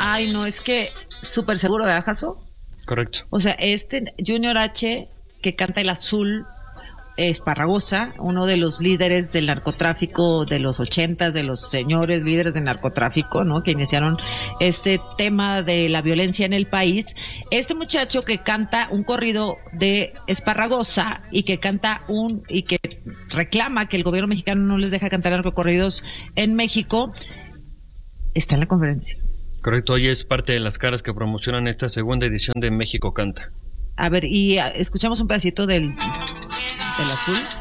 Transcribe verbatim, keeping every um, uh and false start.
Ay, no, es que súper seguro, ¿verdad, Jaso? Correcto. O sea, este Junior H, que canta El Azul, Esparragosa, uno de los líderes del narcotráfico de los ochentas, de los señores líderes del narcotráfico, ¿no? Que iniciaron este tema de la violencia en el país. Este muchacho que canta un corrido de Esparragosa y que canta un, y que reclama que el gobierno mexicano no les deja cantar narcocorridos en México, está en la conferencia. Correcto, hoy es parte de las caras que promocionan esta segunda edición de México Canta. A ver, y escuchamos un pedacito del, del Azul.